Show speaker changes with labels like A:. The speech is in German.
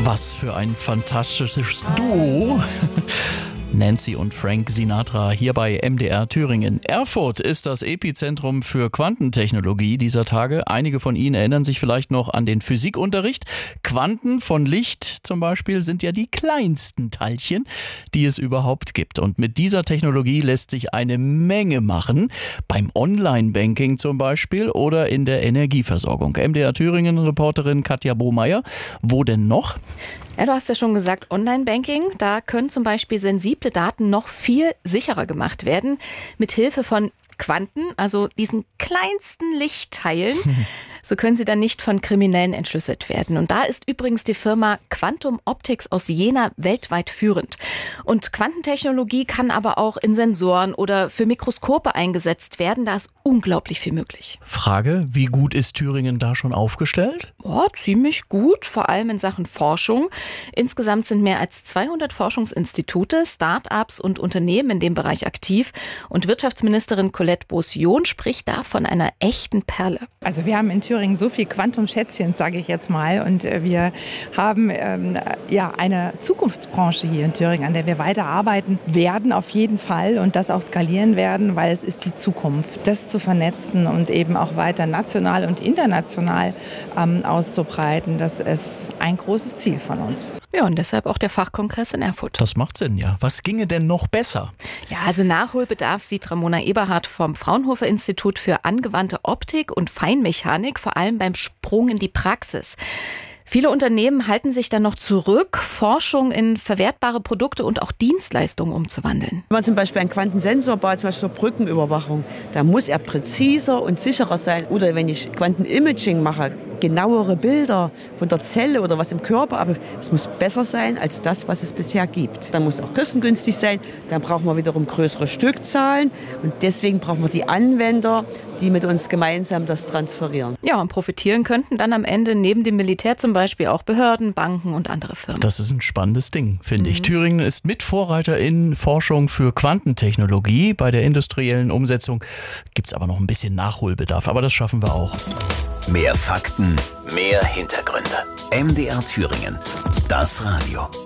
A: Was für ein fantastisches Duo. Nancy und Frank Sinatra hier bei MDR Thüringen. Erfurt ist das Epizentrum für Quantentechnologie dieser Tage. Einige von Ihnen erinnern sich vielleicht noch an den Physikunterricht. Quanten von Licht zum Beispiel sind ja die kleinsten Teilchen, die es überhaupt gibt. Und mit dieser Technologie lässt sich eine Menge machen. Beim Online-Banking zum Beispiel oder in der Energieversorgung. MDR Thüringen-Reporterin Katja Bohmeier. Wo denn noch?
B: Ja, du hast ja schon gesagt, Online-Banking, da können zum Beispiel sensible Daten noch viel sicherer gemacht werden, mit Hilfe von Quanten, also diesen kleinsten Lichtteilen. So können sie dann nicht von Kriminellen entschlüsselt werden. Und da ist übrigens die Firma Quantum Optics aus Jena weltweit führend. Und Quantentechnologie kann aber auch in Sensoren oder für Mikroskope eingesetzt werden. Da ist unglaublich viel möglich.
A: Frage, wie gut ist Thüringen da schon aufgestellt?
B: Ja, ziemlich gut, vor allem in Sachen Forschung. Insgesamt sind mehr als 200 Forschungsinstitute, Start-ups und Unternehmen in dem Bereich aktiv. Und Wirtschaftsministerin Colette Beausillon spricht da von einer echten Perle.
C: Also wir haben in Thüringen so viel Quantum-Schätzchen, sage ich jetzt mal. Und wir haben eine Zukunftsbranche hier in Thüringen, an der wir weiterarbeiten werden auf jeden Fall und das auch skalieren werden, weil es ist die Zukunft. Das zu vernetzen und eben auch weiter national und international auszubreiten, das ist ein großes Ziel von uns.
B: Ja, und deshalb auch der Fachkongress in Erfurt.
A: Das macht Sinn, ja. Was ginge denn noch besser?
B: Ja, also Nachholbedarf sieht Ramona Eberhardt vom Fraunhofer Institut für angewandte Optik und Feinmechanik, vor allem beim Sprung in die Praxis. Viele Unternehmen halten sich dann noch zurück, Forschung in verwertbare Produkte und auch Dienstleistungen umzuwandeln.
D: Wenn man zum Beispiel einen Quantensensor baut, zum Beispiel zur Brückenüberwachung, da muss er präziser und sicherer sein. Oder wenn ich Quantenimaging mache, genauere Bilder von der Zelle oder was im Körper, aber es muss besser sein als das, was es bisher gibt. Dann muss es auch kostengünstig sein, dann brauchen wir wiederum größere Stückzahlen und deswegen brauchen wir die Anwender, die mit uns gemeinsam das transferieren.
B: Ja, und profitieren könnten dann am Ende neben dem Militär zum Beispiel auch Behörden, Banken und andere Firmen.
A: Das ist ein spannendes Ding, finde ich. Thüringen ist Mitvorreiter in Forschung für Quantentechnologie. Bei der industriellen Umsetzung gibt es aber noch ein bisschen Nachholbedarf, aber das schaffen wir auch.
E: Mehr Fakten, mehr Hintergründe. MDR Thüringen, das Radio.